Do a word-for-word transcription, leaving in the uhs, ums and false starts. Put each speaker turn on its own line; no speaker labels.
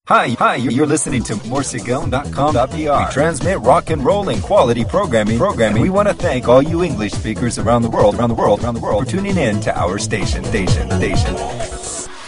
Hi, hi, you're listening to morsegon dot com dot b r. We transmit rock and roll and quality programming. Programming. We want to thank all you English speakers around the world, around the world, around the world for tuning in to our station, station, station.